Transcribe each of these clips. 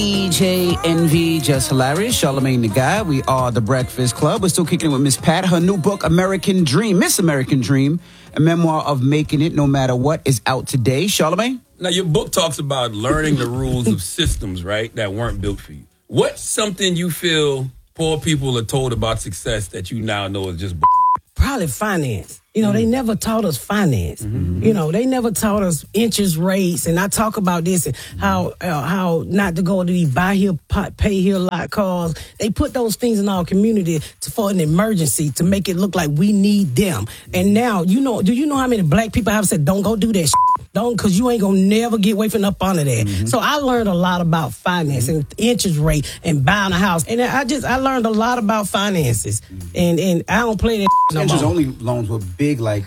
DJ Envy, Just Hilarious, Charlamagne the Guy. We are the Breakfast Club. We're still kicking it with Miss Pat. Her new book, American Dream, Miss American Dream, a memoir of making it no matter what, is out today. Charlamagne? Now, your book talks about learning the rules of systems, right, that weren't built for you. What's something you feel poor people are told about success that you now know is just Probably finance. You know, they never taught us finance. You know, they never taught us interest rates. And I talk about this and how not to go to the buy here, pay here lot cars. They put those things in our community for an emergency to make it look like we need them. And now, do you know how many black people have said, don't go do that shit? Don't, because you ain't going to never get away from up under that. So I learned a lot about finance and interest rate and buying a house. And I learned a lot about finances. And I don't play that no Interest more. only loans were big, like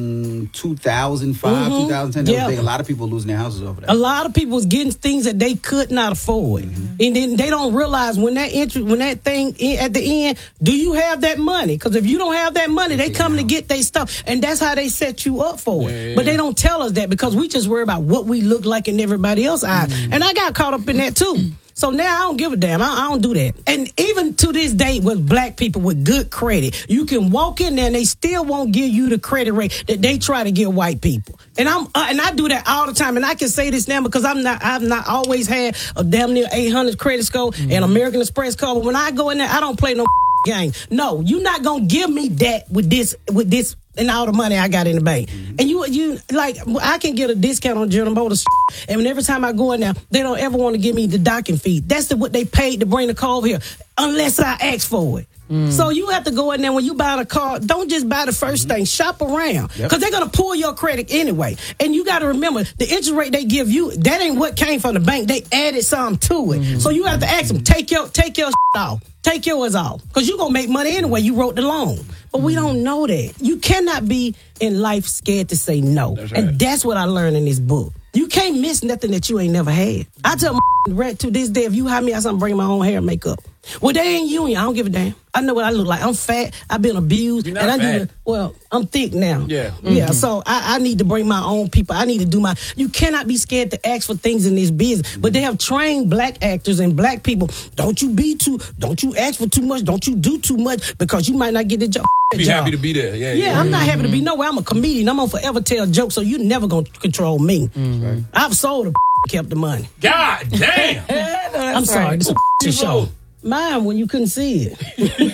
2005, 2010. They were big. A lot of people losing their houses over that. A lot of people was getting things that they could not afford. And then they don't realize when that thing at the end, do you have that money? Because if you don't have that money, they come to get their stuff. And that's how they set you up for it. Yeah. But they don't tell us that because we just worry about what we look like in everybody else's eyes. And I got caught up in that too. So now I don't give a damn. I don't do that. And even to this day with black people with good credit, you can walk in there and they still won't give you the credit rate that they try to give white people. And I do that all the time. And I can say this now because I've not always had a damn near 800 credit score and American Express card. But when I go in there, I don't play no game. No, you're not gonna give me that with this and all the money I got in the bank. And you like, I can get a discount on General Motors. And every time I go in there, they don't ever want to give me the docking fee. That's what they paid to bring the car over here, unless I ask for it. So you have to go in there when you buy a car. Don't just buy the first thing. Shop around. Because they're going to pull your credit anyway. And you got to remember, the interest rate they give you, that ain't what came from the bank. They added some to it. So you have to ask them, take your off. Take yours off. Because you're going to make money anyway. You wrote the loan. But we don't know that. You cannot be in life scared to say no. That's right. And that's what I learned in this book. You can't miss nothing that you ain't never had. I tell my to this day, if you hire me out, I'm bringing my own hair and makeup. Well, they ain't union. I don't give a damn. I know what I look like. I'm fat. I've been abused. You're not fat. I'm thick now. Yeah. Yeah, so I need to bring my own people. I need to do you cannot be scared to ask for things in this business. But they have trained black actors and black people. Don't you ask for too much. Don't you do too much because you might not get the job. be happy to be there. Yeah. I'm not happy to be nowhere. I'm a comedian. I'm going to forever tell jokes, so you're never going to control me. Right. I've sold kept the money. God damn. I'm sorry. This is a show. Mine when you couldn't see it.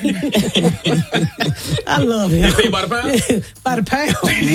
I love him. They pay by the pound? By the pound.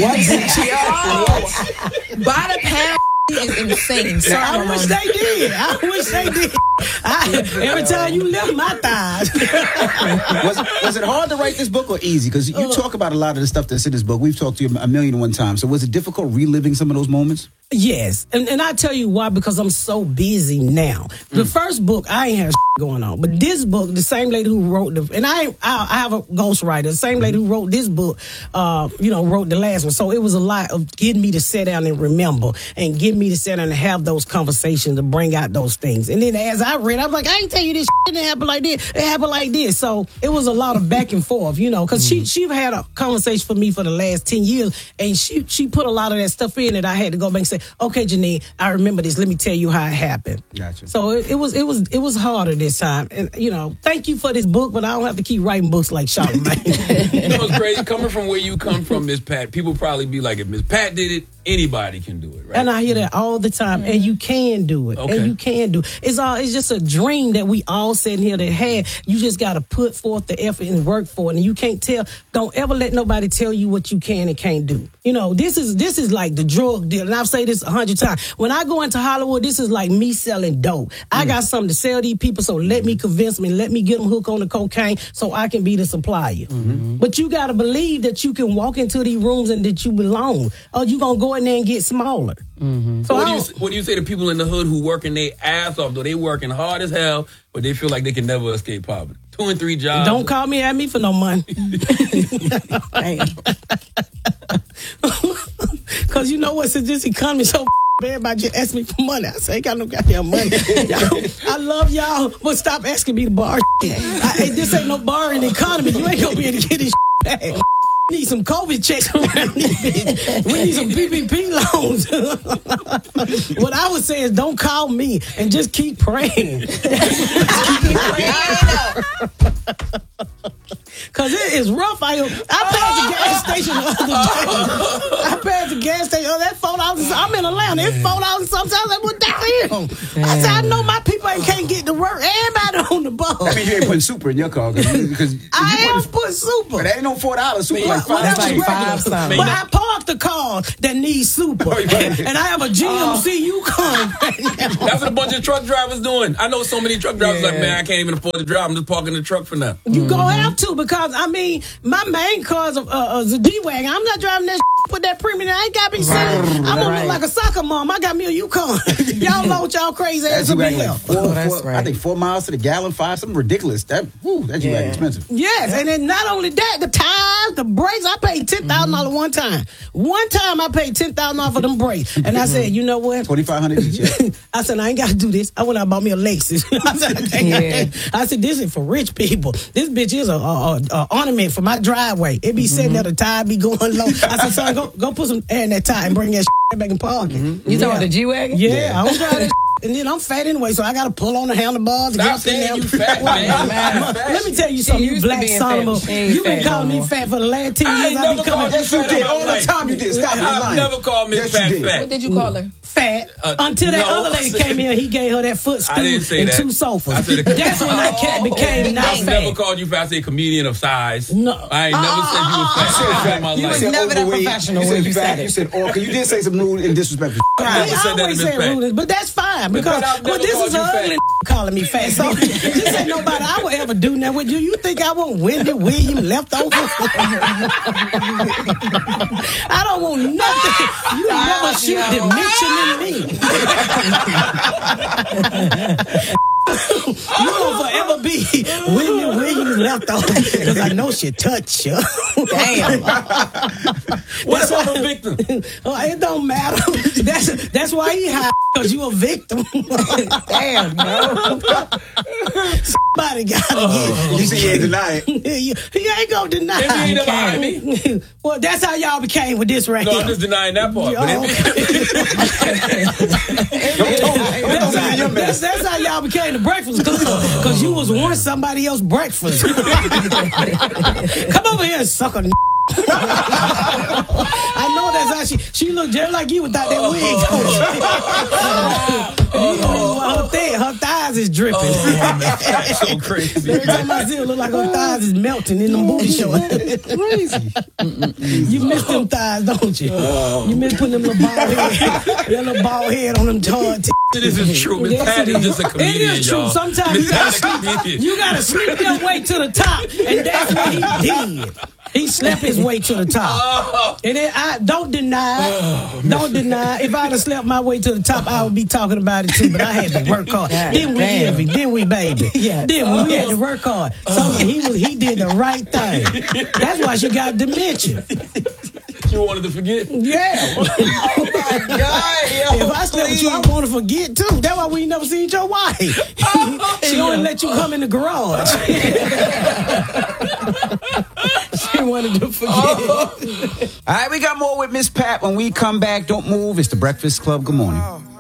By the pound is insane. Sorry, I wish they did. Every time you lift my thighs. Was it hard to write this book or easy? Because you talk about a lot of the stuff that's in this book. We've talked to you a million and one times. So was it difficult reliving some of those moments? Yes. And I tell you why, because I'm so busy now. The first book, I ain't had going on. But this book, the same lady who wrote and I have a ghostwriter. The same lady who wrote this book, wrote the last one. So it was a lot of getting me to sit down and remember and getting me to sit down and have those conversations to bring out those things. And then as I read, I was like, I ain't tell you this shit didn't happen like this. It happened like this. So it was a lot of back and forth, because she had a conversation for me for the last 10 years. And she put a lot of that stuff in that I had to go back and say, okay, Janine, I remember this. Let me tell you how it happened. Gotcha. So it was harder this time. And, thank you for this book, but I don't have to keep writing books like Charlamagne. You know what's crazy? Coming from where you come from, Miss Pat, people probably be like, if Miss Pat did it, anybody can do it, right? And I hear that all the time. And you can do it. Okay. And you can do it. It's just a dream that we all sitting here that had. You just got to put forth the effort and work for it. And you can't don't ever let nobody tell you what you can and can't do. This is like the drug deal. And I've said this 100 times. When I go into Hollywood, this is like me selling dope. I got something to sell these people, so let me convince me, let me get them hooked on the cocaine so I can be the supplier. But you got to believe that you can walk into these rooms and that you belong. Or you going to go in there and get smaller. So what do you say to people in the hood who working their ass off, though they working hard as hell, but they feel like they can never escape poverty? 2 and 3 jobs. Don't call me at me for no money. Because you know what? Since this economy so everybody just ask me for money. I say, I ain't got no goddamn money. I love y'all, but stop asking me to borrow. This ain't no borrowing economy. You ain't gonna be able to get this back. need some COVID checks around this bitch. We need some PPP loans. What I would say is don't call me and just keep praying. Cause it is rough out here. I passed the gas station the other day. Oh, that $4. I'm in Atlanta. It's $4 something. I was like, what the hell? I said, I know my people can't get to work. Everybody on the bus. I mean, you ain't putting super in your car because I am putting super. But that ain't no $4 super like $5 something. But I parked the car that needs super, and I have a GMC Yukon. That's what a bunch of truck drivers doing. I know so many truck drivers like, man, I can't even afford to drive. I'm just parking the truck for now. You gonna have to because I mean, my main car is a G-Wagon. I'm not driving that. Put that premium in. I ain't got to be silly. I'm gonna look like a soccer mom. I got me a Yukon. Y'all know what y'all crazy ass to be here. I think 4 miles to the gallon, 5, something ridiculous. That G-Wagon expensive. Yes, and then not only that, the tires, the brakes. I paid $10,000 one time. One time I paid $10,000 for them brakes, and I said, you know what? $2,500 each. Yeah. I said I ain't got to do this. I went out and bought me a Lexus. I said this is for rich people. This bitch is a ornament for my driveway. It be sitting there, the tire be going low. I said, son, go put some air in that tire and bring that back and park it. You talking about the G-Wagon? Yeah, I don't drive that. And then I'm fat anyway, so I got to pull on the handlebars. Stop saying you fat, man. Let me tell you something, you black son of a... You been calling me fat for the last 10 years. I ain't never called you fat. All the time you did. Stop I've never called Miss Fat fat. What did you call her? Fat. Until that other lady came here, he gave her that footstool and 2 sofas. That's when I became not fat. I never called you fat. I said comedian of size. No. I ain't never said you was fat. You was never that professional when you said it. You said orca. You did say some rude and disrespectful. I always say rude, but that's fine because this is an ugly calling me fat. So this ain't nobody I would ever do that with you. You think I want Wendy Williams left over? I don't want nothing. You never shoot dimension in me. You gonna forever be Wendy Williams left over because I know she touched you. Damn. What about a victim? It don't matter. That's why he high because you a victim. Damn, bro. Somebody got to You see, he ain't deny it. He ain't gonna deny it. He ain't never hired me. Well, that's how y'all became with this right No, here. I'm just denying that part. That's how y'all became the Breakfast Club because you was once somebody else's breakfast. Come over here and suck a I know that's how she looked just like you without that wig. Her thighs is dripping. That's so crazy. Every time I see her, look like her thighs is melting in the booty shorts. Crazy. You miss them thighs, don't you? You miss putting them little bald head on them hard. This is true. Miss Pat is just a comedian, It is true. y'all. Sometimes you gotta sleep your way to the top, and that's what he did. He slept his way to the top. And then I don't deny. If I'd have slept my way to the top, I would be talking about it too. But I had to work hard. Then we baby. Then we had to work hard. So he did the right thing. That's why she got dementia. You wanted to forget? Yeah. Oh my God. If I slept with you, I want to forget too. That's why we ain't never seen your wife. She only let you come in the garage. She wanted to forget. All right, we got more with Miss Pat when we come back. Don't move. It's the Breakfast Club. Good morning.